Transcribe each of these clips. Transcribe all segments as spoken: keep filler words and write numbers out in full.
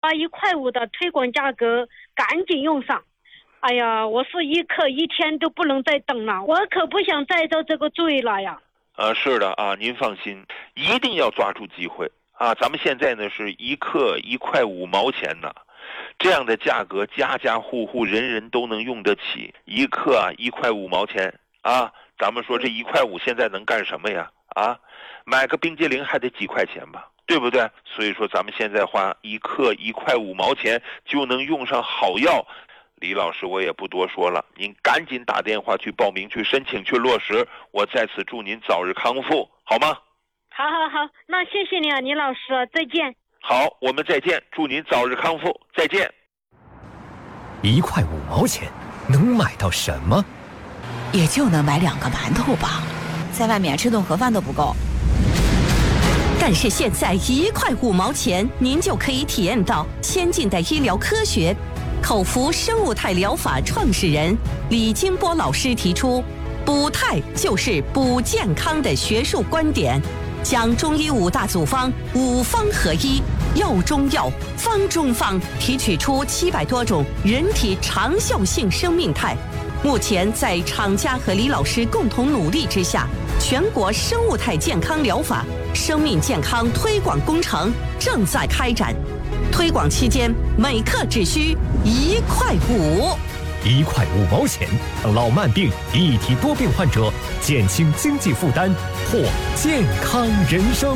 花一块五的推广价格赶紧用上。哎呀，我是一刻一天都不能再等了，我可不想再遭这个罪了呀。 啊，是的啊，您放心，一定要抓住机会啊！咱们现在呢是一克一块五毛钱呢，这样的价格家家户户人人都能用得起，一克啊一块五毛钱啊！咱们说这一块五现在能干什么呀？啊，买个冰激凌还得几块钱吧，对不对？所以说咱们现在花一克一块五毛钱就能用上好药。李老师，我也不多说了，您赶紧打电话去报名、去申请、去落实。我在此祝您早日康复，好吗？ 好好好，那谢谢你啊，李老师，再见。 好，我们再见，祝您早日康复，再见。 一块五毛钱能买到什么？ 也就能买两个馒头吧，在外面吃顿盒饭都不够。 但是现在一块五毛钱，您就可以体验到先进的医疗科学。口服生物态疗法创始人李金波老师提出，补态就是补健康的学术观点，将中医五大组方五方合一，药中药，方中方，提取出七百多种人体长效性生命态。目前在厂家和李老师共同努力之下，全国生物态健康疗法生命健康推广工程正在开展。推广期间，每克只需一块五， 一块五毛钱，老慢病、一体多病患者减轻经济负担，获健康人生。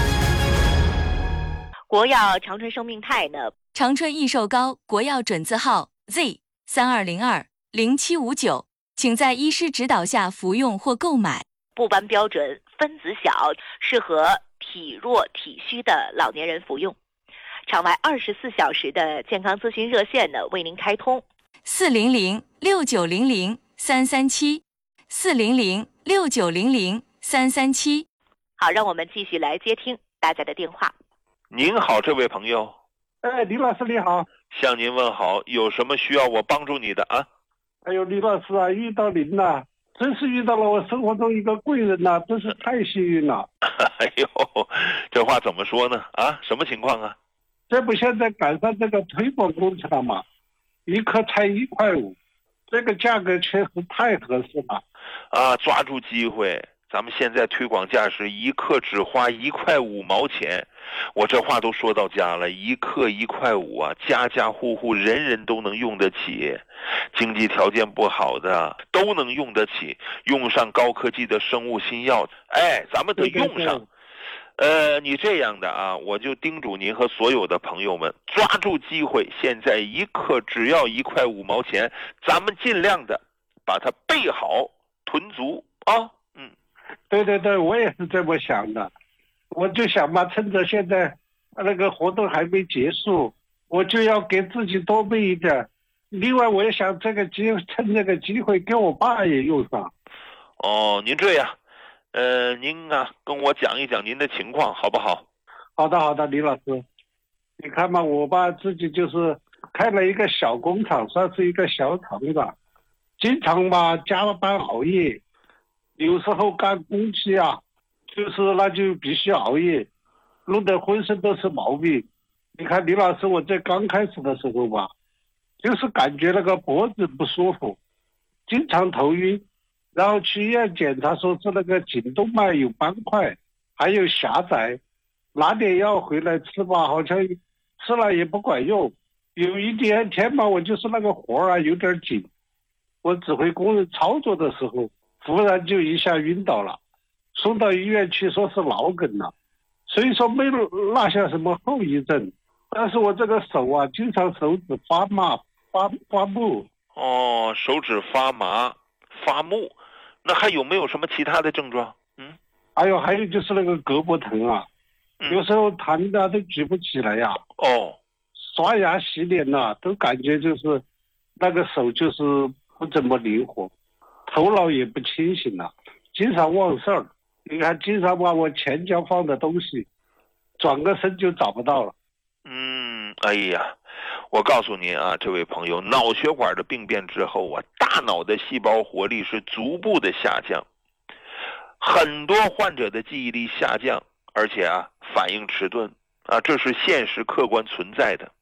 国药长春生命肽呢？ 长春益寿膏国药准字号 Z 三二零二零七五九，请在医师指导下服用或购买。 不斑标准，分子小，适合体弱体虚的老年人服用。场外二十四小时的健康咨询热线呢，为您开通四零零六九零零三三七，四零零六九零零三三七。 好，让我们继续来接听大家的电话。 您好，这位朋友。 哎，李老师你好。 向您问好，有什么需要我帮助你的啊？ 哎呦，李老师啊，遇到您了，真是遇到了我生活中一个贵人呐、啊，真是太幸运了。 哎呦，这话怎么说呢？啊，什么情况啊？ 这不现在赶上这个推广工程了嘛，一颗才一块五，这个价格确实太合适了。 啊，抓住机会，咱们现在推广价是一克只花一块五毛钱。我这话都说到家了，一克一块五啊，家家户户人人都能用得起，经济条件不好的都能用得起，用上高科技的生物新药，哎，咱们得用上。对对对，呃，你这样的啊，我就叮嘱您和所有的朋友们，抓住机会，现在一克只要一块五毛钱，咱们尽量的把它备好囤足啊。嗯， 对对对，我也是这么想的。我就想吧，趁着现在那个活动还没结束，我就要给自己多备一点。另外，我也想这个机趁这个机会给我爸也用上。 哦，您这样。呃，您啊，跟我讲一讲您的情况好不好？ 好的，好的，李老师，你看嘛，我爸自己就是开了一个小工厂，算是一个小厂子，经常嘛加班熬夜，有时候赶工期啊，就是那就必须熬夜，弄得浑身都是毛病。你看李老师，我这刚开始的时候吧，就是感觉那个脖子不舒服，经常头晕。然后去医院检查，说是那个颈动脉有斑块，还有狭窄，拿点药回来吃吧，好像吃了也不管用。有一点天嘛，我就是那个活啊有点紧，我指挥工人操作的时候，忽然就一下晕倒了，送到医院去，说是脑梗了，所以说没落下什么后遗症。但是我这个手啊，经常手指发麻、发发木。 哦，手指发麻、发木。那还有没有什么其他的症状？嗯， 还有还有就是那个胳膊疼啊，嗯、有时候弹的都举不起来呀、 啊。哦， 刷牙洗脸呐、啊，都感觉就是那个手就是不怎么灵活，头脑也不清醒了，经常忘事儿。你看，经常把我前脚放的东西，转个身就找不到了。 嗯，哎呀。我告诉您啊，这位朋友，脑血管的病变之后啊，大脑的细胞活力是逐步的下降，很多患者的记忆力下降，而且啊反应迟钝啊，这是现实客观存在的。